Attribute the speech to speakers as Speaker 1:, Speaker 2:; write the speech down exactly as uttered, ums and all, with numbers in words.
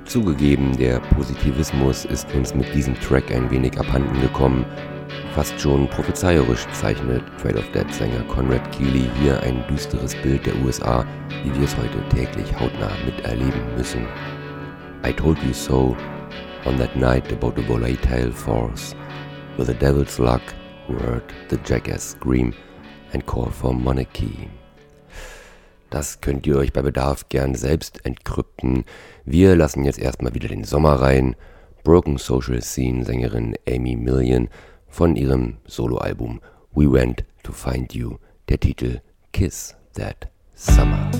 Speaker 1: Zugegeben, der Positivismus ist uns mit diesem Track ein wenig abhanden gekommen. Fast schon prophezeierisch zeichnet Trade of Dead-Sänger Conrad Keely hier ein düsteres Bild der U S A, wie wir es heute täglich hautnah miterleben müssen. I told you so on that night about the volatile force, with the devil's luck, heard the jackass scream and call for monarchy. Das könnt ihr euch bei Bedarf gern selbst entkrypten. Wir lassen jetzt erstmal wieder den Sommer rein. Broken Social Scene Sängerin Amy Million von ihrem Soloalbum We Went to Find You, der Titel Kiss That Summer.